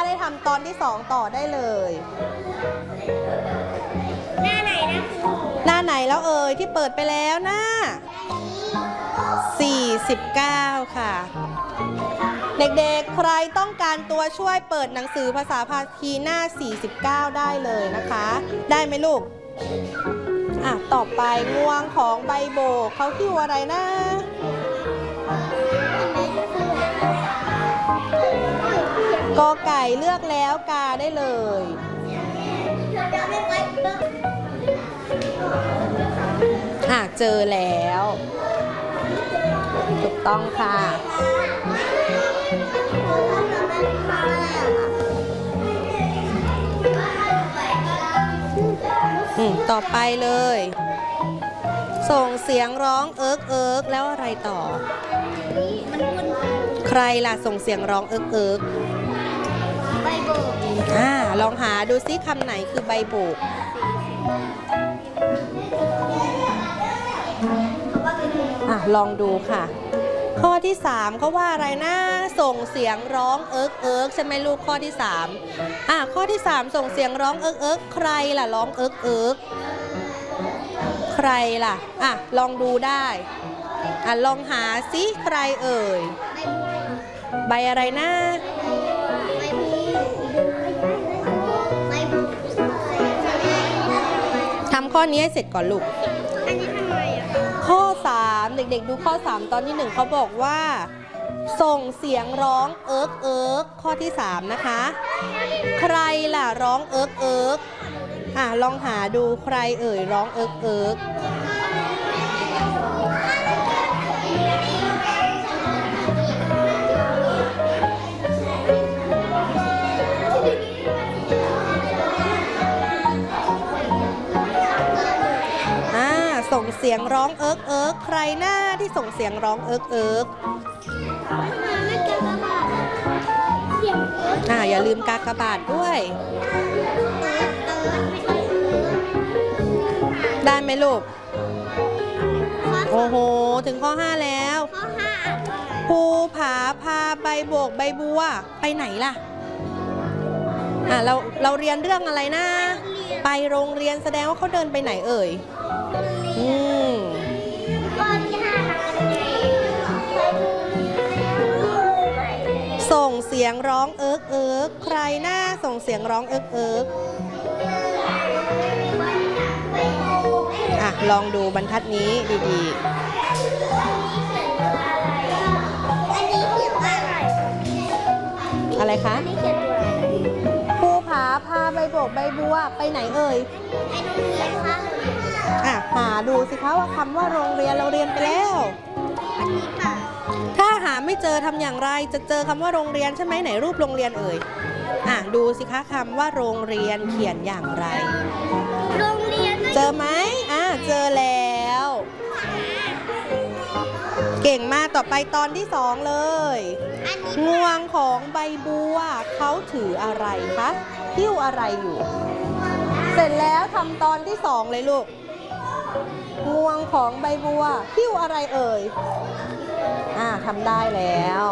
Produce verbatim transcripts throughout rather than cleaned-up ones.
ได้ทำตอนที่สองต่อได้เลยหน้าไหนนะหน้าไหนแล้วเอ่ยที่เปิดไปแล้วหน้าสี่สิบเก้าค่ะเด็กๆใครต้องการตัวช่วยเปิดหนังสือภาษาพาคีหน้าสี่สิบเก้าได้เลยนะคะได้ไหมลูกอ่ะต่อไปงวงของใบโบกเขาคิ้วอะไรนะกอไก่เลือกแล้วกาได้เลยอ่ะเจอแล้วถูกต้องค่ะอืมต่อไปเลยส่งเสียงร้องเอิ๊กเอิ๊กแล้วอะไรต่อใครล่ะส่งเสียงร้องเอิ๊กเอิ๊กใบโบกอ่าลองหาดูซิคำไหนคือใบโบกอ่ะลองดูค่ะข้อที่สามเขาว่าอะไรนะส่งเสียงร้องเอิ๊กเอิ๊กใช่ไหมลูกข้อที่สามอ่ะข้อที่สามส่งเสียงร้องเอิ๊กเอิ๊กใครล่ะร้องเอิ๊กเอิ๊กใครล่ะอ่ะลองดูได้อ่ะลองหาซิใครเอ่ยใบอะไรนะทำข้อนี้ให้เสร็จก่อนลูกอันนี้ทำไมอ่ะข้อสามเด็กๆดูข้อสามตอนที่หนึ่งเขาบอกว่าส่งเสียงร้องเอิ๊กเอิ๊กข้อที่สามนะคะใครล่ะร้องเอิ๊กเอิ๊กอ่ะลองหาดูใครเอ่ยร้องเอิ๊กเอิ๊กส่งเสียงร้องเอิ๊กเอิ๊กใครหน้าที่ส่งเสียงร้องเอิ๊กเอิ๊กอ่าอย่าลืมกากบาทด้วยได้ไหมลูกโอ้โหถึงข้อห้าแล้วภูผาพาใบโบกใบบัวไปไหนล่ะอ่าเราเราเรียนเรื่องอะไรนะไปโรงเรียนแสดงว่าเขาเดินไปไหนเอ่ยอืมส่งเสียงร้องเอิ๊กเอิ๊กใครหน้าส่งเสียงร้องเอิ๊กเอิ๊กอ่ะลองดูบรรทัดนี้ดีๆอะไรคะภูผาพาใบโบกใบบัวไปไหนเอ่ยไปโรงเรียนค่ะอ่ะหาดูสิคะว่าคำว่าโรงเรียนเราเรียนไปแล้วอันนี้ค่ะถ้าหาไม่เจอทำอย่างไรจะเจอคำว่าโรงเรียนใช่ไหมไหนรูปโรงเรียนเอ่ยอ่ะดูสิคะคำว่าโรงเรียนเขียนอย่างไรโรงเรียนเจอไหมอ่ะเจอแล้วเก่งมากต่อไปตอนที่สองเลยงวงของใบบัวเขาถืออะไรคะหิ้วอะไรอยู่เสร็จแล้วทำตอนที่สองเลยลูกงวงของใบบัวหิ้วอะไรเอ่ยอ่าทำได้แล้ว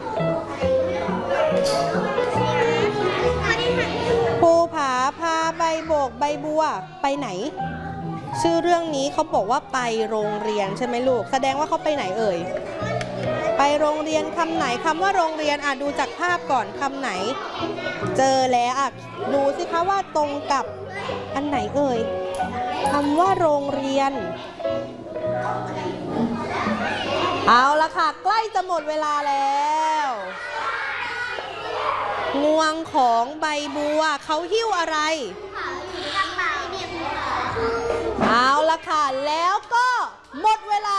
ภูผาพาใบโบกใบบัวไปไหนชื่อเรื่องนี้เขาบอกว่าไปโรงเรียนใช่ไหมลูกแสดงว่าเขาไปไหนเอ่ยไปโรงเรียนคำไหนคำว่าโรงเรียนอ่ะดูจากภาพก่อนคำไหนเจอแล้วอ่ะดูสิคะว่าตรงกับอันไหนเอ่ยคำว่าโรงเรียนเอาละค่ะใกล้จะหมดเวลาแล้วงวงของใบบัวเขาหิ้วอะไรเอาละค่ะแล้วก็หมดเวลา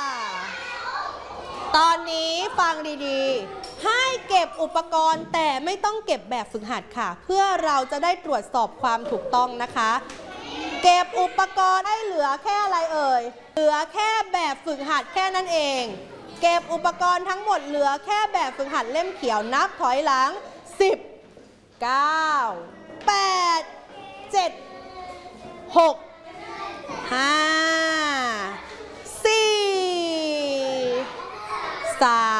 ตอนนี้ฟังดีๆให้เก็บอุปกรณ์แต่ไม่ต้องเก็บแบบฝึกหัดค่ะเพื่อเราจะได้ตรวจสอบความถูกต้องนะคะเก็บอุปกรณ์ให้เหลือแค่อะไรเอ่ยเหลือแค่แบบฝึกหัดแค่นั้นเองเก็บอุปกรณ์ทั้งหมดเหลือแค่แบบฝึกหัดเล่มเขียวนับถอยหลังสิบ เก้า แปด เจ็ด หก ห้า สี่ สาม